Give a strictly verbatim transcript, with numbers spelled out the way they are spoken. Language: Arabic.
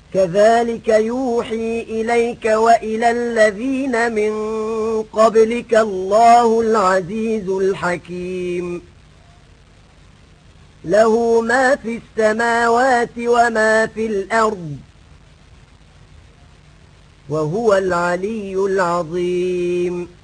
كذلك يوحي إليك وإلى الذين من قبلك الله العزيز الحكيم له ما في السماوات وما في الأرض وهو العلي العظيم